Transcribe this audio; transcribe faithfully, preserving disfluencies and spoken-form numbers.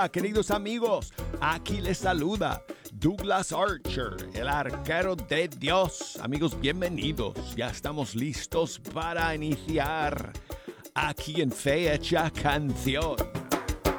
Hola, queridos amigos. Aquí les saluda Douglas Archer, el arquero de Dios. Amigos, bienvenidos. Ya estamos listos para iniciar aquí en Fe Hecha Canción.